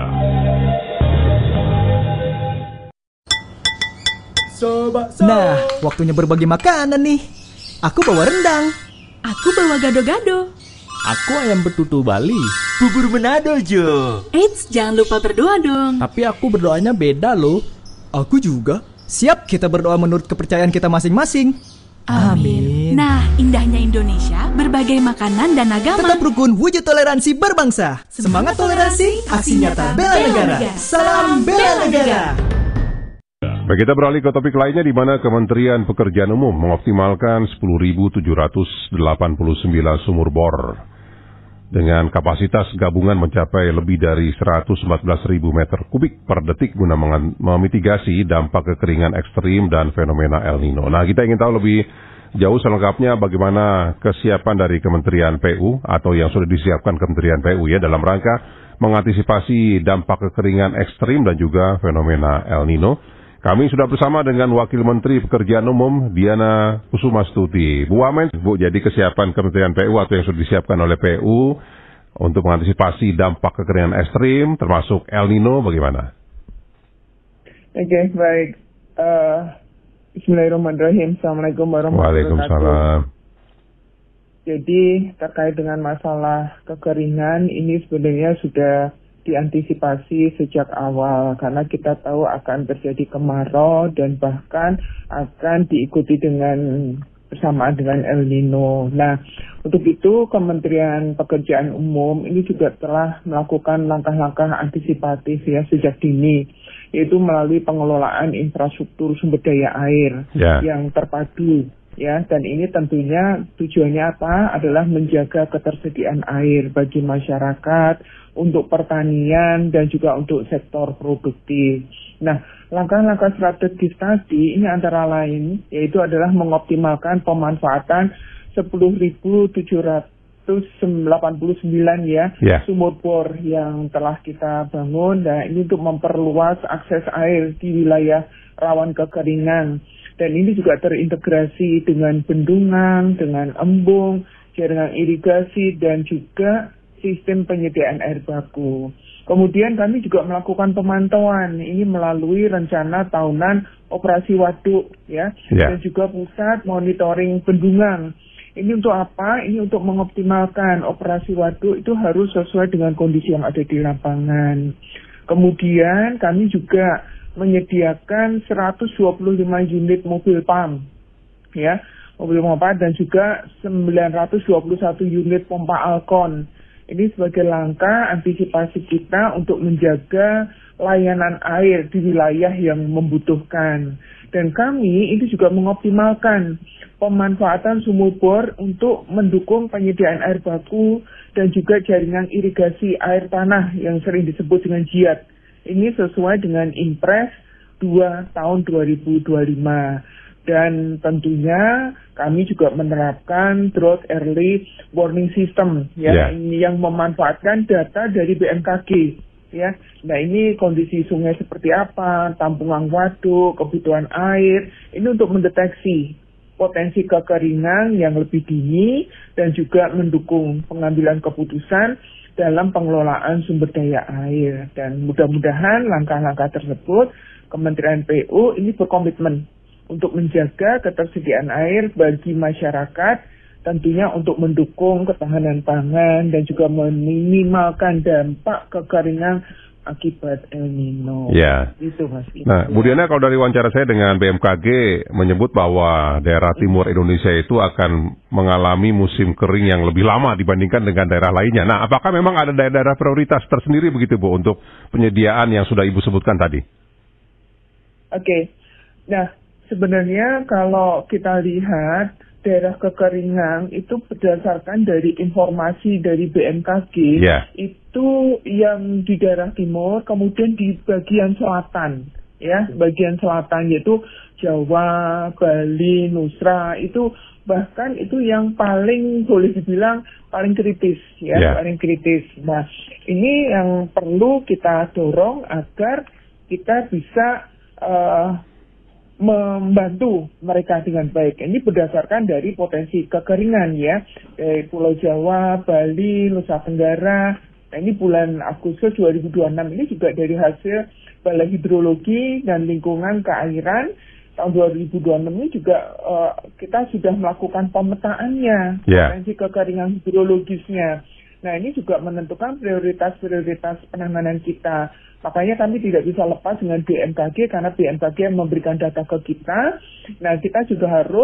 Nah, waktunya berbagi makanan nih. Aku bawa rendang. Aku bawa gado-gado. Aku ayam betutu Bali. Bubur Manado, Jo. Eits, jangan lupa berdoa dong. Tapi aku berdoanya beda loh. Aku juga. Siap kita berdoa menurut kepercayaan kita masing-masing. Amin. Nah, indahnya Indonesia, berbagai makanan dan agama. Tetap rukun, wujud toleransi berbangsa. Semangat toleransi, aksi nyata bela negara. Salam bela negara. Baik, kita beralih ke topik lainnya di mana Kementerian Pekerjaan Umum mengoptimalkan sepuluh ribu tujuh ratus delapan puluh sembilan sumur bor dengan kapasitas gabungan mencapai lebih dari seratus empat belas ribu meter kubik per detik guna memitigasi dampak kekeringan ekstrim dan fenomena El Nino. Nah, kita ingin tahu lebih jauh selengkapnya bagaimana kesiapan dari Kementerian P U atau yang sudah disiapkan Kementerian P U ya dalam rangka mengantisipasi dampak kekeringan ekstrim dan juga fenomena El Nino. Kami sudah bersama dengan Wakil Menteri Pekerjaan Umum Diana Kusumastuti. Bu Wamen, Bu, jadi kesiapan Kementerian P U atau yang sudah disiapkan oleh P U untuk mengantisipasi dampak kekeringan ekstrim termasuk El Nino bagaimana? Oke, okay, baik. Uh, Bismillahirrahmanirrahim. Assalamualaikum warahmatullahi wabarakatuh. Waalaikumsalam. Jadi terkait dengan masalah kekeringan ini sebenarnya sudah diantisipasi sejak awal karena kita tahu akan terjadi kemarau dan bahkan akan diikuti dengan bersamaan dengan El Nino. Nah, untuk itu Kementerian Pekerjaan Umum ini juga telah melakukan langkah-langkah antisipatif ya sejak dini, yaitu melalui pengelolaan infrastruktur sumber daya air yeah. yang terpadu ya, dan ini tentunya tujuannya apa? Adalah menjaga ketersediaan air bagi masyarakat, untuk pertanian dan juga untuk sektor produktif. Nah, langkah-langkah strategis tadi ini antara lain yaitu adalah mengoptimalkan pemanfaatan sepuluh ribu tujuh ratus delapan puluh sembilan ya yeah. sumur bor yang telah kita bangun. Nah, ini untuk memperluas akses air di wilayah rawan kekeringan. Dan ini juga terintegrasi dengan bendungan, dengan embung, jaringan irigasi, dan juga sistem penyediaan air baku. Kemudian kami juga melakukan pemantauan ini melalui rencana tahunan operasi waduk ya, yeah. dan juga pusat monitoring bendungan. Ini untuk apa? Ini untuk mengoptimalkan operasi waduk itu harus sesuai dengan kondisi yang ada di lapangan. Kemudian kami juga menyediakan seratus dua puluh lima unit mobil pump ya, mobil pompa, dan juga sembilan ratus dua puluh satu unit pompa Alkon. Ini sebagai langkah antisipasi kita untuk menjaga layanan air di wilayah yang membutuhkan. Dan kami itu juga mengoptimalkan pemanfaatan sumur bor untuk mendukung penyediaan air baku dan juga jaringan irigasi air tanah yang sering disebut dengan JIAT. Ini sesuai dengan Impres dua tahun dua ribu dua puluh lima. Dan tentunya kami juga menerapkan drought early warning system ya, yeah. ini yang memanfaatkan data dari B M K G ya. Nah, ini kondisi sungai seperti apa, tampungan waduk, kebutuhan air, ini untuk mendeteksi potensi kekeringan yang lebih dini dan juga mendukung pengambilan keputusan dalam pengelolaan sumber daya air. Dan mudah-mudahan langkah-langkah tersebut Kementerian P U ini berkomitmen untuk menjaga ketersediaan air bagi masyarakat, tentunya untuk mendukung ketahanan pangan dan juga meminimalkan dampak kekeringan akibat El Nino. Ya. Itu Mas. Nah, Bu Diana, kalau dari wawancara saya dengan B M K G menyebut bahwa daerah timur Indonesia itu akan mengalami musim kering yang lebih lama dibandingkan dengan daerah lainnya. Nah, apakah memang ada daerah-daerah prioritas tersendiri begitu Bu untuk penyediaan yang sudah Ibu sebutkan tadi? Oke. Okay. Nah, sebenarnya kalau kita lihat daerah kekeringan itu berdasarkan dari informasi dari B M K G, yeah. itu yang di daerah timur, kemudian di bagian selatan, ya, bagian selatan yaitu Jawa, Bali, Nusra, itu bahkan itu yang paling boleh dibilang paling kritis, ya, yeah. paling kritis. Nah, ini yang perlu kita dorong agar kita bisa uh, membantu mereka dengan baik. Ini berdasarkan dari potensi kekeringan ya, dari Pulau Jawa, Bali, Nusa Tenggara. Nah, ini bulan Agustus dua ribu dua puluh enam ini juga dari hasil Balai Hidrologi dan Lingkungan Keairan tahun dua ribu dua puluh enam ini juga uh, kita sudah melakukan pemetaannya, yeah. potensi kekeringan hidrologisnya. Nah, ini juga menentukan prioritas-prioritas penanganan kita. Makanya kami tidak bisa lepas dengan B M K G karena B M K G memberikan data ke kita. Nah, kita juga harus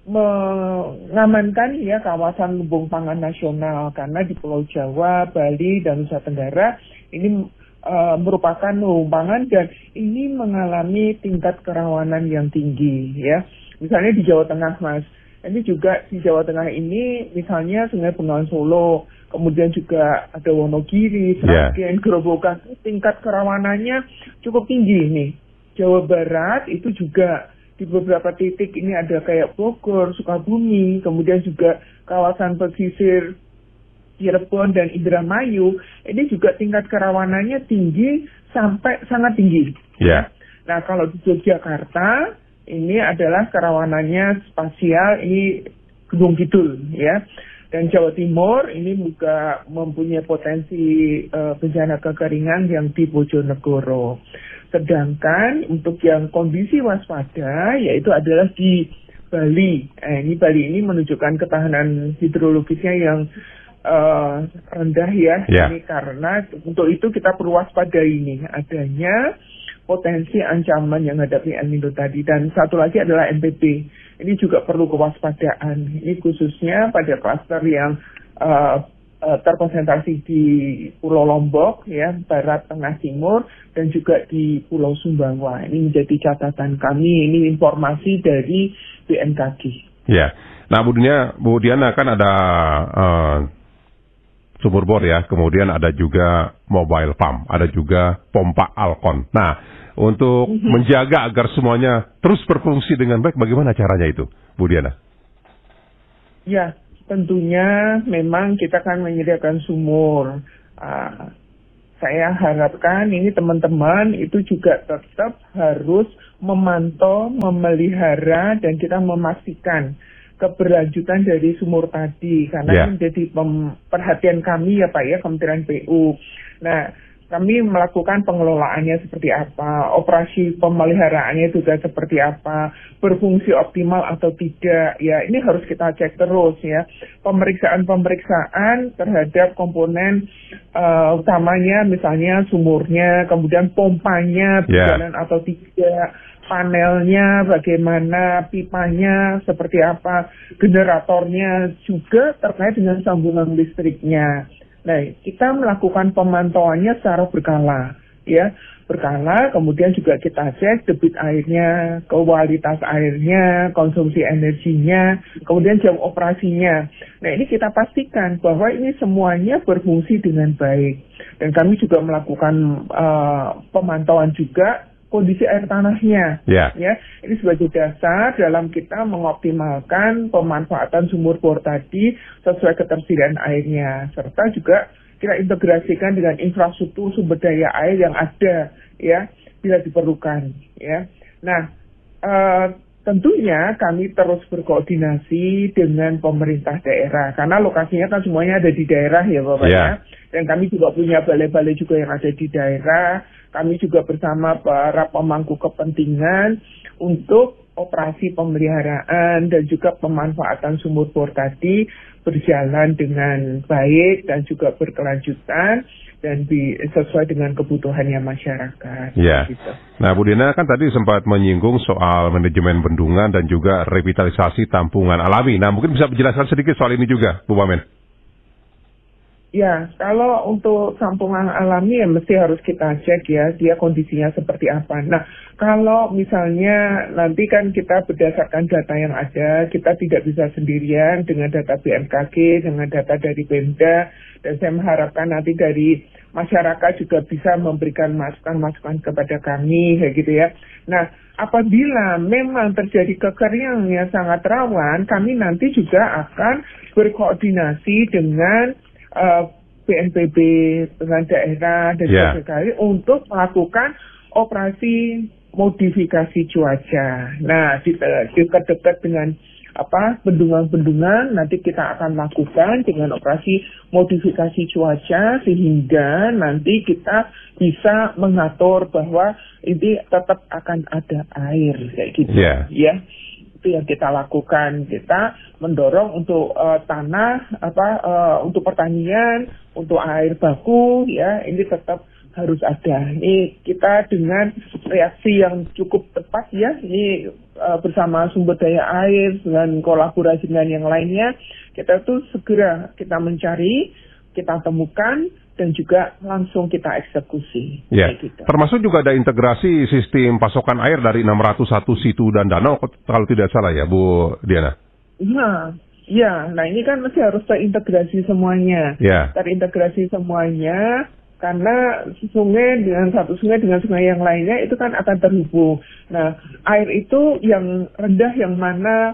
mengamankan ya kawasan lumbung pangan nasional karena di Pulau Jawa, Bali, dan Nusa Tenggara ini uh, merupakan lumbung pangan dan ini mengalami tingkat kerawanan yang tinggi ya. Misalnya di Jawa Tengah, Mas. Ini juga di Jawa Tengah ini misalnya Sungai Bengawan Solo, kemudian juga ada Wonogiri, Sragen, yeah. Gerobokan, tingkat kerawanannya cukup tinggi nih. Jawa Barat itu juga di beberapa titik ini ada kayak Bogor, Sukabumi, kemudian juga kawasan pesisir Cirebon dan Indramayu, ini juga tingkat kerawanannya tinggi sampai sangat tinggi. Yeah. Nah, kalau di Yogyakarta ini adalah kerawanannya spasial, ini Gunung Kidul ya. Dan Jawa Timur ini juga mempunyai potensi uh, bencana kekeringan yang di Bojonegoro. Sedangkan untuk yang kondisi waspada yaitu adalah di Bali. Eh, ini Bali ini menunjukkan ketahanan hidrologisnya yang uh, rendah ya. Yeah. Ini karena untuk itu kita perlu waspada ini adanya potensi ancaman yang menghadapi El Nino tadi. Dan satu lagi adalah N T B. ini juga perlu kewaspadaan. Ini khususnya pada klaster yang uh, uh, terkonsentrasi di Pulau Lombok, ya, Barat, Tengah, Timur, dan juga di Pulau Sumbawa. Wah, ini menjadi catatan kami, ini informasi dari B M K G. Ya, nah Bu Diana, Bu Diana kan ada uh, sumur bor ya, kemudian ada juga mobile pump, ada juga pompa Alkon. Nah, untuk mm-hmm. menjaga agar semuanya terus berfungsi dengan baik, bagaimana caranya itu, Bu Diana? Ya, tentunya memang kita kan menyediakan sumur. Uh, saya harapkan ini teman-teman itu juga tetap harus memantau, memelihara, dan kita memastikan keberlanjutan dari sumur tadi. Karena yeah. menjadi pem- perhatian kami ya Pak ya, Kementerian P U. Nah, kami melakukan pengelolaannya seperti apa, operasi pemeliharaannya juga seperti apa, berfungsi optimal atau tidak. Ya, ini harus kita cek terus ya. Pemeriksaan-pemeriksaan terhadap komponen uh, utamanya, misalnya sumurnya, kemudian pompanya berjalan yeah. atau tidak, panelnya bagaimana, pipanya seperti apa, generatornya juga terkait dengan sambungan listriknya. Nah, kita melakukan pemantauannya secara berkala, ya, berkala. Kemudian juga kita cek debit airnya, kualitas airnya, konsumsi energinya, kemudian jam operasinya. Nah, ini kita pastikan bahwa ini semuanya berfungsi dengan baik. Dan kami juga melakukan uh, pemantauan juga kondisi air tanahnya, yeah. ya, ini sebagai dasar dalam kita mengoptimalkan pemanfaatan sumur bor tadi sesuai ketersediaan airnya, serta juga kita integrasikan dengan infrastruktur sumber daya air yang ada, ya, bila diperlukan, ya. Nah, uh, tentunya kami terus berkoordinasi dengan pemerintah daerah, karena lokasinya kan semuanya ada di daerah ya Bapak yeah. ya, dan kami juga punya balai-balai juga yang ada di daerah. Kami juga bersama para pemangku kepentingan untuk operasi pemeliharaan dan juga pemanfaatan sumur bor tadi berjalan dengan baik dan juga berkelanjutan dan di, sesuai dengan kebutuhannya masyarakat. Ya. Gitu. Nah, Bu Diana kan tadi sempat menyinggung soal manajemen bendungan dan juga revitalisasi tampungan alami. Nah, mungkin bisa menjelaskan sedikit soal ini juga, Bu Wamen. Ya, kalau untuk tampungan alami ya mesti harus kita cek ya, dia kondisinya seperti apa. Nah, kalau misalnya nanti kan kita berdasarkan data yang ada, kita tidak bisa sendirian dengan data B M K G, dengan data dari Pemda, dan saya mengharapkan nanti dari masyarakat juga bisa memberikan masukan-masukan kepada kami, kayak gitu ya. Nah, apabila memang terjadi kekeringan yang sangat rawan, kami nanti juga akan berkoordinasi dengan Uh, B N P B dengan daerah dan yeah. sekali untuk melakukan operasi modifikasi cuaca. Nah, di dekat-dekat dengan apa bendungan-bendungan nanti kita akan lakukan dengan operasi modifikasi cuaca sehingga nanti kita bisa mengatur bahwa ini tetap akan ada air kayak gitu yeah. ya. Itu yang kita lakukan, kita mendorong untuk uh, tanah apa uh, untuk pertanian, untuk air baku ya, ini tetap harus ada. Ini kita dengan reaksi yang cukup tepat ya, ini uh, bersama sumber daya air dengan kolaborasi dengan yang lainnya, kita tuh segera kita mencari, kita temukan dan juga langsung kita eksekusi. Ya. Gitu. Termasuk juga ada integrasi sistem pasokan air dari enam ratus satu situ dan danau kalau tidak salah ya Bu Diana. Nah, ya, nah ini kan mesti harus terintegrasi semuanya. Ya. Terintegrasi semuanya karena sungai dengan satu sungai dengan sungai yang lainnya itu kan akan terhubung. Nah, air itu yang rendah yang mana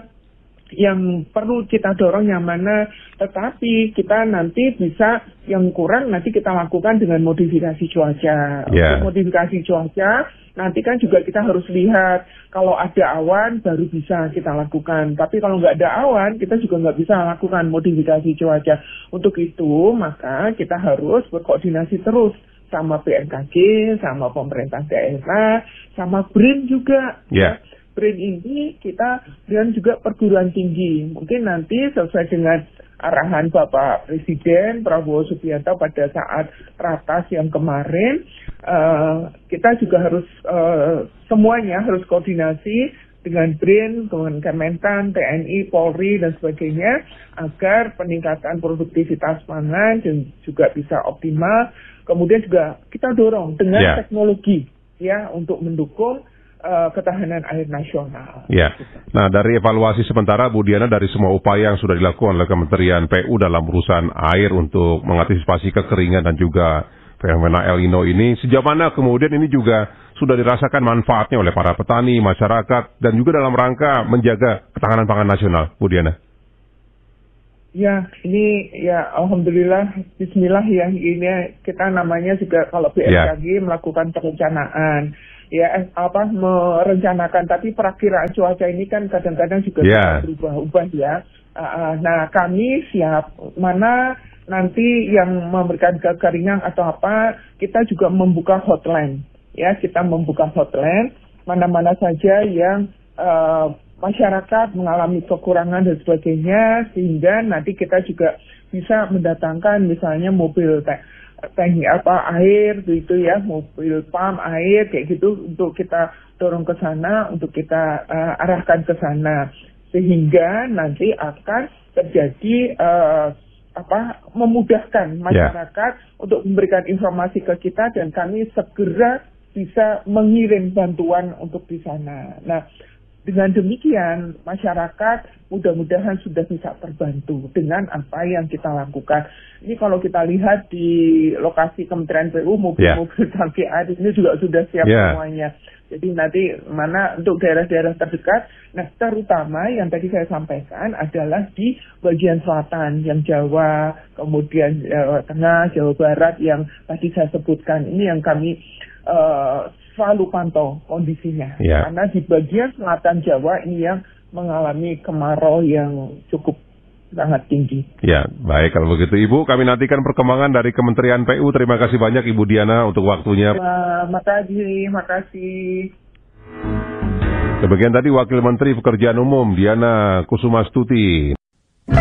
yang perlu kita dorong yang mana, tetapi kita nanti bisa yang kurang nanti kita lakukan dengan modifikasi cuaca. Yeah. Untuk modifikasi cuaca nanti kan juga kita harus lihat kalau ada awan baru bisa kita lakukan. Tapi kalau nggak ada awan kita juga nggak bisa lakukan modifikasi cuaca. Untuk itu maka kita harus berkoordinasi terus sama B M K G, sama pemerintah daerah, sama B R I N juga. Yeah. Ya. B R I N ini kita dengan juga perguruan tinggi. Mungkin nanti sesuai dengan arahan Bapak Presiden Prabowo Subianto pada saat ratas yang kemarin, uh, kita juga harus uh, semuanya harus koordinasi dengan B R I N, dengan Kementan, T N I, Polri, dan sebagainya, agar peningkatan produktivitas pangan juga bisa optimal. Kemudian juga kita dorong dengan yeah. teknologi ya untuk mendukung uh, ketahanan air nasional. Ya. Nah, dari evaluasi sementara Bu Diana, dari semua upaya yang sudah dilakukan oleh Kementerian P U dalam urusan air untuk mengantisipasi kekeringan dan juga fenomena El Nino ini, sejauh mana kemudian ini juga sudah dirasakan manfaatnya oleh para petani, masyarakat, dan juga dalam rangka menjaga ketahanan pangan nasional, Bu Diana? Ya, ini ya Alhamdulillah, Bismillah ya, ini kita namanya juga kalau B M K G ya. melakukan perencanaan, ya apa merencanakan, tapi perakiraan cuaca ini kan kadang-kadang juga ya. berubah-ubah ya. Uh, nah kami siap, mana nanti yang memberikan kekeringan atau apa, kita juga membuka hotline, ya kita membuka hotline, mana-mana saja yang uh, masyarakat mengalami kekurangan dan sebagainya, sehingga nanti kita juga bisa mendatangkan misalnya mobil te- teknik apa air gitu ya, mobil pump air kayak gitu untuk kita dorong ke sana, untuk kita uh, arahkan ke sana, sehingga nanti akan terjadi uh, apa memudahkan masyarakat yeah. untuk memberikan informasi ke kita, dan kami segera bisa mengirim bantuan untuk di sana. Nah, dengan demikian, masyarakat mudah-mudahan sudah bisa terbantu dengan apa yang kita lakukan. Ini kalau kita lihat di lokasi Kementerian P U, mobil-mobil yeah. tangki air ini juga sudah siap yeah. semuanya. Jadi nanti mana untuk daerah-daerah terdekat, nah terutama yang tadi saya sampaikan adalah di bagian selatan, yang Jawa, kemudian Jawa Tengah, Jawa Barat yang tadi saya sebutkan. Ini yang kami uh, selalu pantau kondisinya, ya. Karena di bagian selatan Jawa ini yang mengalami kemarau yang cukup sangat tinggi. Ya, baik kalau begitu Ibu, kami nantikan perkembangan dari Kementerian P U. Terima kasih banyak Ibu Diana untuk waktunya. Terima kasih, terima kasih. Demikian tadi Wakil Menteri Pekerjaan Umum Diana Kusumastuti.